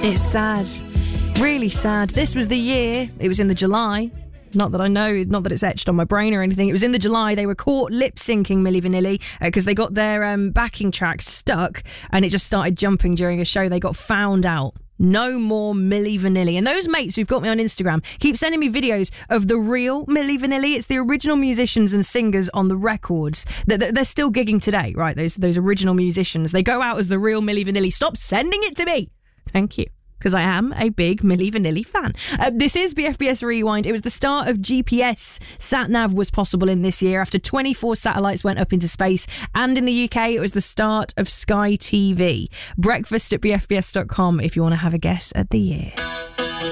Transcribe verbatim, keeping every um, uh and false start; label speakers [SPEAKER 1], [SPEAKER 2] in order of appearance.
[SPEAKER 1] It's sad. Really sad. This was the year, it was in the July, not that I know, not that it's etched on my brain or anything, it was in the July they were caught lip-syncing Milli Vanilli because uh, they got their um, backing track stuck and it just started jumping during a show. They got found out. No more Milli Vanilli. And those mates who've got me on Instagram keep sending me videos of the real Milli Vanilli. It's the original musicians and singers on the records. They're still gigging today, right? Those, those original musicians. They go out as the real Milli Vanilli. Stop sending it to me. Thank you. Because I am a big Milli Vanilli fan. Uh, this is B F B S Rewind. It was the start of G P S. Sat-nav was possible in this year after twenty-four satellites went up into space. And in the U K, it was the start of Sky T V. Breakfast at B F B S dot com if you want to have a guess at the year.